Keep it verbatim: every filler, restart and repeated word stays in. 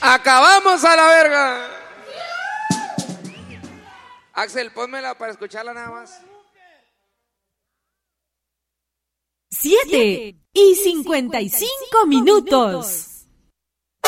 acabamos a la verga. Axel, pónmela para escucharla nada más. Siete y cincuenta y cinco minutos.